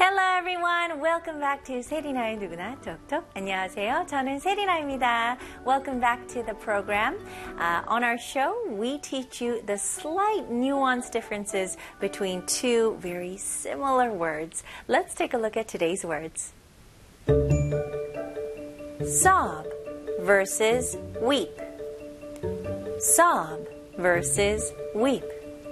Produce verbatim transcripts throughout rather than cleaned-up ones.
Hello everyone, welcome back to 세리나의 누구나 톡톡. 안녕하세요. 저는 세리나입니다. Welcome back to the program. Uh, on our show, we teach you the slight nuance differences between two very similar words. Let's take a look at today's words. Sob versus weep. Sob versus weep.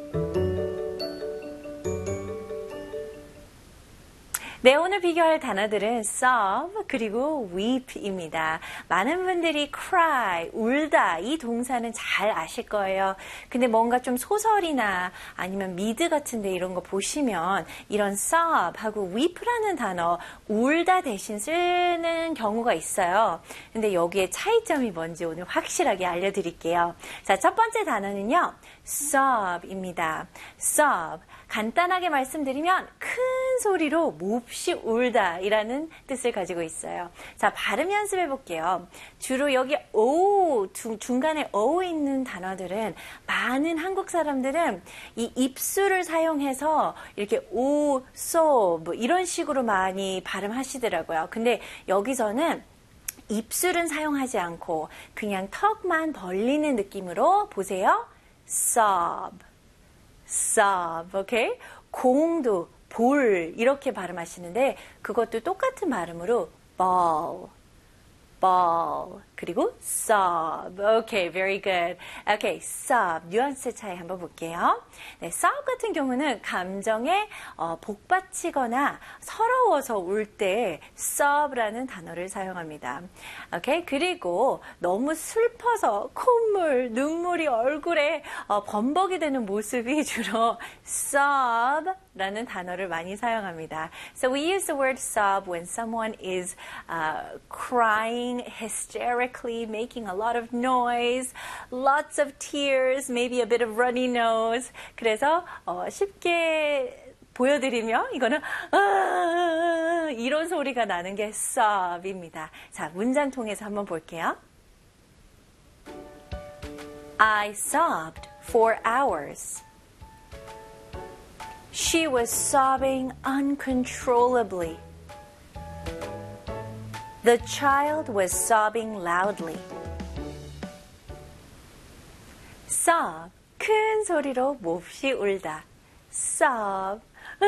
네, 오늘 비교할 단어들은 sob 그리고 weep입니다. 많은 분들이 cry, 울다 이 동사는 잘 아실 거예요. 근데 뭔가 좀 소설이나 아니면 미드 같은데 이런 거 보시면 이런 sob하고 weep라는 단어 울다 대신 쓰는 경우가 있어요. 근데 여기에 차이점이 뭔지 오늘 확실하게 알려드릴게요. 자, 첫 번째 단어는요. sob입니다. sob. 간단하게 말씀드리면 큰 소리로 몹시 울다 이라는 뜻을 가지고 있어요. 자, 발음 연습해 볼게요. 주로 여기 오, 중간에 오 있는 단어들은 많은 한국 사람들은 이 입술을 사용해서 이렇게 오, 소, 뭐 이런 식으로 많이 발음하시더라고요. 근데 여기서는 입술은 사용하지 않고 그냥 턱만 벌리는 느낌으로 보세요. sob. sob, 오케이? 공도, 볼 이렇게 발음하시는데 그것도 똑같은 발음으로 ball, ball, 그리고 sob. Okay, very good. Okay, sob. 뉘앙스 차이 한번 볼게요. 네, sob 같은 경우는 감정에 어, 복받치거나 서러워서 울 때 sob라는 단어를 사용합니다. Okay, 그리고 너무 슬퍼서 콧물, 눈물이 얼굴에 어, 범벅이 되는 모습이 주로 sob라는 단어를 많이 사용합니다. So we use the word sob when someone is uh, crying hysterically, making a lot of noise, lots of tears, maybe a bit of runny nose. 그래서 어, 쉽게 보여드리면 이거는 아, 이런 소리가 나는 게 sob입니다. 자, 문장 통해서 한번 볼게요. I sobbed for hours. She was sobbing uncontrollably. The child was sobbing loudly. sob, 큰 소리로 몹시 울다. sob,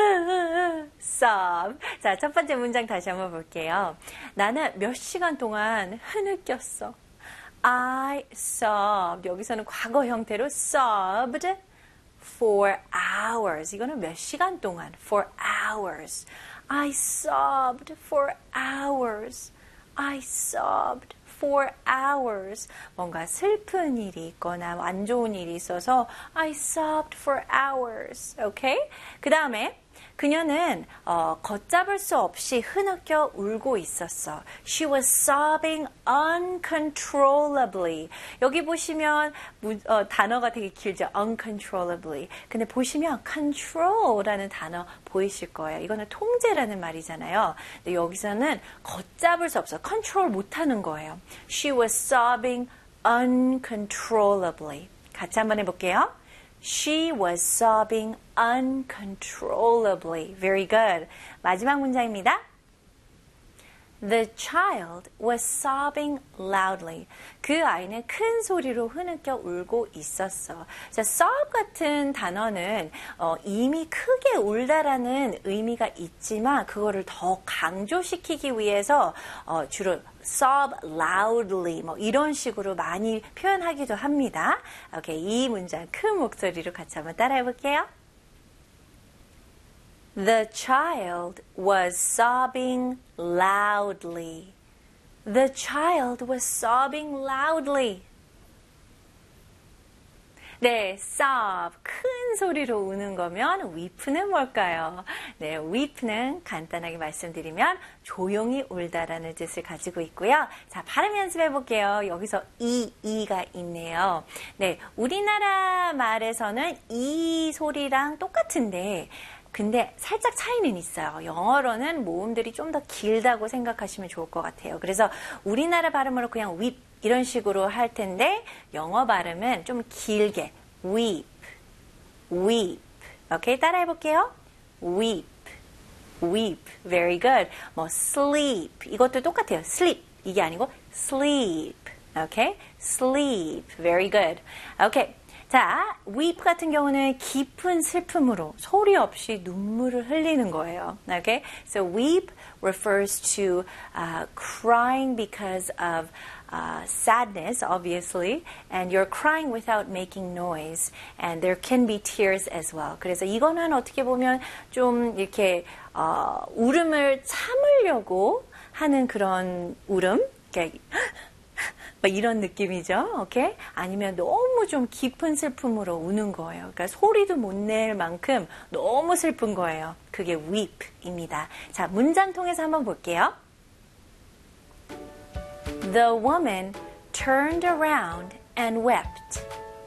sob. 자, 첫 번째 문장 다시 한번 볼게요. 나는 몇 시간 동안 흐느꼈어. I sobbed. 여기서는 과거 형태로 sobbed for hours. 이거는 몇 시간 동안. for hours. I sobbed for hours. I sobbed for hours. 뭔가 슬픈 일이 있거나 안 좋은 일이 있어서 I sobbed for hours. 오케이? 그 다음에 그녀는 어, 걷잡을 수 없이 흐느껴 울고 있었어. She was sobbing uncontrollably. 여기 보시면 무, 어, 단어가 되게 길죠. uncontrollably. 근데 보시면 control라는 단어 보이실 거예요. 이거는 통제라는 말이잖아요. 근데 여기서는 걷잡을 수 없어. control 못하는 거예요. She was sobbing uncontrollably. 같이 한번 해볼게요. She was sobbing uncontrollably. Very good. 마지막 문장입니다. The child was sobbing loudly. 그 아이는 큰 소리로 흐느껴 울고 있었어. 자, sob 같은 단어는 어, 이미 크게 울다라는 의미가 있지만 그거를 더 강조시키기 위해서 어, 주로 sob loudly 뭐 이런 식으로 많이 표현하기도 합니다. 오케이, 이 문장 큰 목소리로 같이 한번 따라해 볼게요. The child was sobbing loudly. The child was sobbing loudly. 네, sob, 큰 소리로 우는 거면 weep는 뭘까요? 네, weep는 간단하게 말씀드리면 조용히 울다라는 뜻을 가지고 있고요. 자, 발음 연습해 볼게요. 여기서 이, 이가 있네요. 네, 우리나라 말에서는 이 소리랑 똑같은데 근데 살짝 차이는 있어요. 영어로는 모음들이 좀 더 길다고 생각하시면 좋을 것 같아요. 그래서 우리나라 발음으로 그냥 weep 이런 식으로 할 텐데 영어 발음은 좀 길게 weep, weep. 오케이, 따라해 볼게요. weep, weep. Very good. 뭐 sleep. 이것도 똑같아요. sleep. 이게 아니고 sleep. Okay? sleep. Very good. Okay. 자, weep 같은 경우는 깊은 슬픔으로 소리 없이 눈물을 흘리는 거예요. Okay? So weep refers to uh, crying because of uh, sadness, obviously, and you're crying without making noise, and there can be tears as well. 그래서 이거는 어떻게 보면 좀 이렇게 어, 울음을 참으려고 하는 그런 울음, 이렇게 막 이런 느낌이죠. 오케이? 아니면 너무 좀 깊은 슬픔으로 우는 거예요. 그러니까 소리도 못 낼 만큼 너무 슬픈 거예요. 그게 weep입니다. 자, 문장 통해서 한번 볼게요. The woman turned around and wept.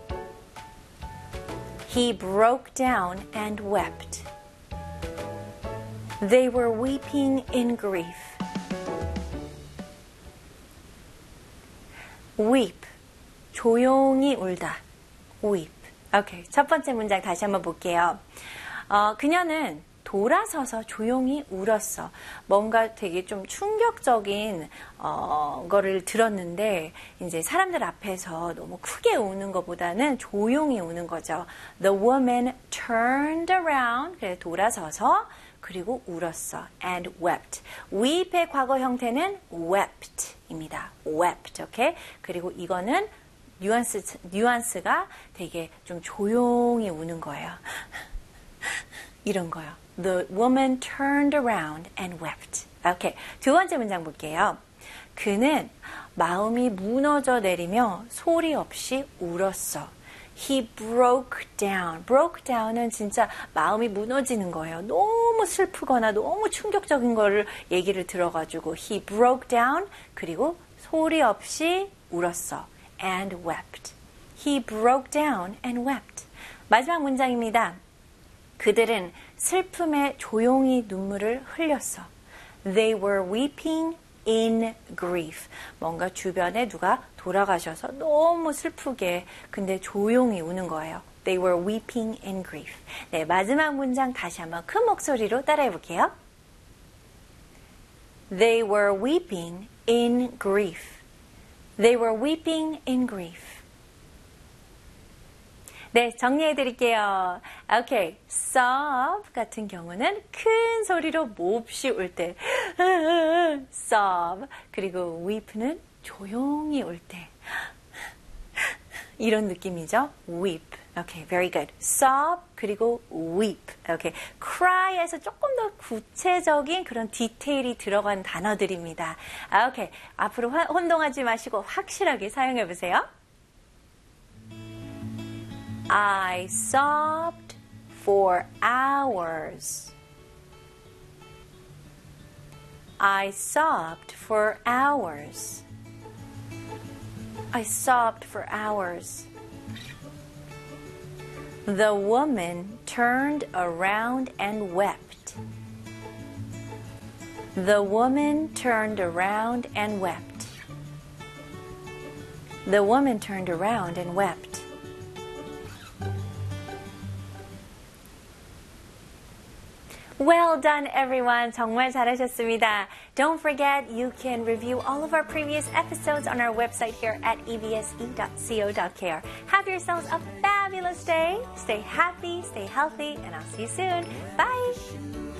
He broke down and wept. They were weeping in grief. weep, 조용히 울다. weep. 오케이, 첫 번째 문장 다시 한번 볼게요. 어, 그녀는 돌아서서 조용히 울었어. 뭔가 되게 좀 충격적인 어, 거를 들었는데 이제 사람들 앞에서 너무 크게 우는 것보다는 조용히 우는 거죠. The woman turned around, 그래 돌아서서 그리고 울었어. and wept. weep의 과거 형태는 wept입니다. wept. 오케이? 그리고 이거는 뉘앙스, 뉘앙스가 되게 좀 조용히 우는 거예요. 이런 거요. The woman turned around and wept. 오케이. 두 번째 문장 볼게요. 그는 마음이 무너져 내리며 소리 없이 울었어. He broke down. broke down은 진짜 마음이 무너지는 거예요. 너무 슬프거나 너무 충격적인 거를 얘기를 들어가지고 he broke down 그리고 소리 없이 울었어. and wept. He broke down and wept. 마지막 문장입니다. 그들은 슬픔에 조용히 눈물을 흘렸어. They were weeping in grief. 뭔가 주변에 누가 돌아가셔서 너무 슬프게 근데 조용히 우는 거예요. They were weeping in grief. 네, 마지막 문장 다시 한번 큰 목소리로 따라해 볼게요. They were weeping in grief. They were weeping in grief. 네, 정리해 드릴게요. 오케이, sob 같은 경우는 큰 소리로 몹시 울 때 sob. 그리고 weep는 조용히 울 때 이런 느낌이죠. weep. 오케이, very good. sob 그리고 weep. 오케이, cry에서 조금 더 구체적인 그런 디테일이 들어간 단어들입니다. 오케이, 앞으로 혼동하지 마시고 확실하게 사용해 보세요. I sobbed for hours. I sobbed for hours. I sobbed for hours. The woman turned around and wept. The woman turned around and wept. The woman turned around and wept. Well done, everyone. 정말 잘하셨습니다. Don't forget, you can review all of our previous episodes on our website here at e b s e dot co dot k r. Have yourselves a fabulous day. Stay happy, stay healthy, and I'll see you soon. Bye.